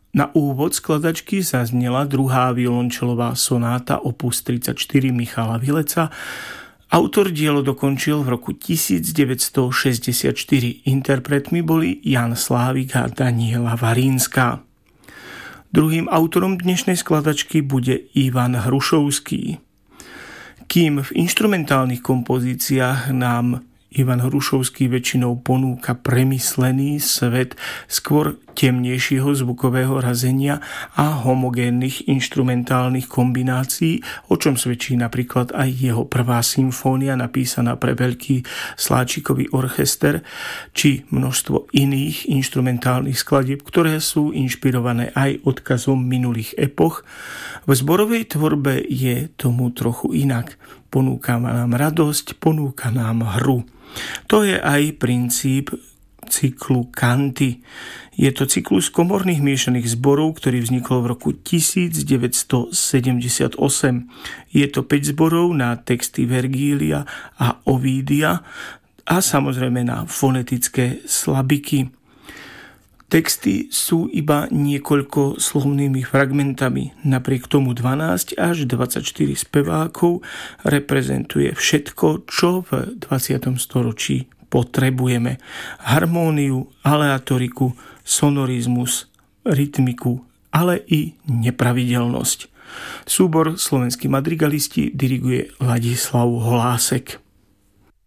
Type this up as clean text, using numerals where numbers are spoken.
Na úvod skladačky zaznela druhá violončelová sonáta opus 34 Michala Vileca. Autor dielo dokončil v roku 1964. Interpretmi boli Jan Slávik a Daniela Varínska. Druhým autorom dnešnej skladačky bude Ivan Hrušovský. Kým v inštrumentálnych kompozíciách nám Ivan Hrušovský väčšinou ponúka premyslený svet skôr temnejšieho zvukového razenia a homogénnych inštrumentálnych kombinácií, o čom svedčí napríklad aj jeho prvá symfónia napísaná pre veľký sláčikový orchester, či množstvo iných inštrumentálnych skladieb, ktoré sú inšpirované aj odkazom minulých epoch. V zborovej tvorbe je tomu trochu inak. Ponúka nám radosť, ponúka nám hru. To je aj princíp cyklu Canty. Je to cyklus komorných miešaných zborov, ktorý vznikol v roku 1978. Je to 5 zborov na texty Vergília a Ovídia a samozrejme na fonetické slabiky. Texty sú iba niekoľko slovnými fragmentami. Napriek tomu 12 až 24 spevákov reprezentuje všetko, čo v 20. storočí potrebujeme. Harmóniu, aleatoriku, sonorizmus, rytmiku, ale i nepravidelnosť. Súbor Slovenskí madrigalisti diriguje Ladislav Holásek.